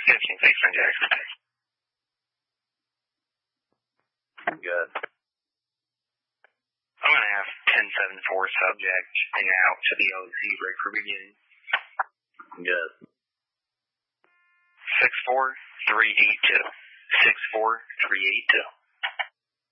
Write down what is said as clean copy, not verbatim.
15-6 on Jackson. Good. I'm going to have 10-7-4 subject and out to the OC break for beginning. Good. 6-4-3-8-2. 6-4-3-8-2.